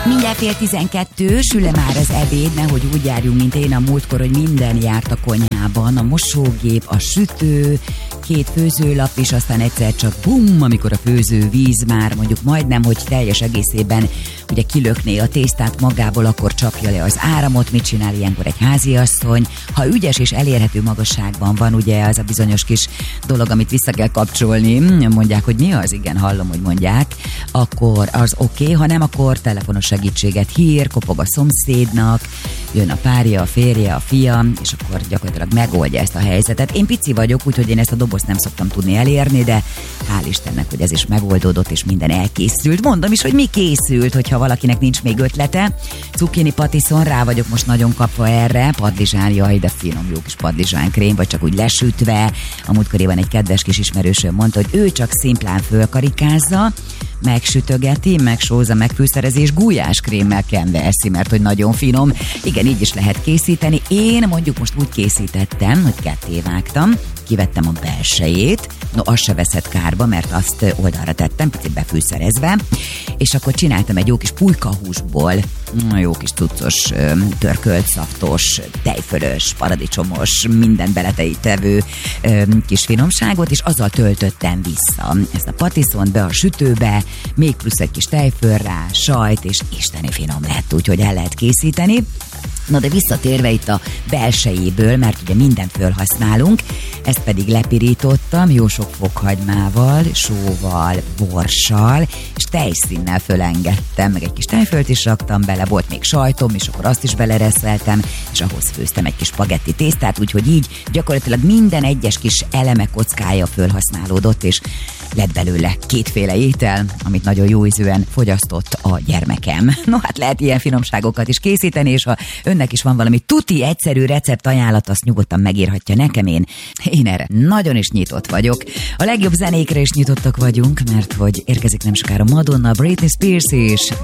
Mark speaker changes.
Speaker 1: Mindjárt 11:30, sül-e már az ebéd, nehogy úgy járjunk, mint én a múltkor, hogy minden járt a konyhában, a mosógép, a sütő, 2 főzőlap, és aztán egyszer csak bum, amikor a főzővíz már mondjuk majdnem, hogy teljes egészében ugye kilökné a tésztát magából, akkor csapja le az áramot. Mit csinál ilyenkor egy háziasszony? Ha ügyes és elérhető magasságban van ugye az a bizonyos kis dolog, amit vissza kell kapcsolni, mondják, hogy mi az, igen, hallom, hogy mondják, akkor az oké, ha nem, akkor telefonos segítséget hír, kopog a szomszédnak, jön a párja, a férje, a fia, és akkor gyakorlatilag megoldja ezt a helyzetet. Én pici vagyok, úgyhogy én ezt a dobozt nem szoktam tudni elérni, de hál' Istennek, hogy ez is megoldódott, és minden elkészült. Mondom is, hogy mi készült, hogyha valakinek nincs még ötlete. Cukkini patiszon, rá vagyok most nagyon kapva erre, padlizsán, jaj, de finom, jó kis padlizsánkrém, vagy csak úgy lesütve. A múltkoriban egy kedves kis ismerősöm mondta, hogy ő csak szimplán fölkarikázza, megsütögeti, megsózza, megfűszerezi, és gulyáskrémmel kenve eszi, mert hogy nagyon finom. Igen, így is lehet készíteni. Én mondjuk most úgy készítettem, hogy ketté vágtam, kivettem a belsejét, no, az se veszett kárba, mert azt oldalra tettem, picit befűszerezve, és akkor csináltam egy jó kis pulykahúsból, jó kis cuccos, törkölt, szaftos, tejfölös, paradicsomos, minden beletevő kis finomságot, és azzal töltöttem vissza ezt a patiszont be a sütőbe, még plusz egy kis tejföl rá, sajt, és isteni finom lett, úgyhogy el lehet készíteni. Na de visszatérve itt a belsejéből, mert ugye mindent fölhasználunk, ezt pedig lepirítottam jó sok fokhagymával, sóval, borssal, és tejszínnel fölengedtem, meg egy kis tejfölt is raktam bele, volt még sajtom, és akkor azt is belereszeltem, és ahhoz főztem egy kis spagetti tésztát, úgyhogy így gyakorlatilag minden egyes kis eleme kockája fölhasználódott, és lett belőle 2 féle étel, amit nagyon jó ízűen fogyasztott a gyermekem. No hát lehet ilyen finomságokat is készíteni, és ha önnek is van valami tuti egyszerű recept ajánlat, azt nyugodtan megírhatja nekem, én erre nagyon is nyitott vagyok. A legjobb zenékre is nyitottak vagyunk, mert hogy érkezik nem sokára Madonna, Britney Spears és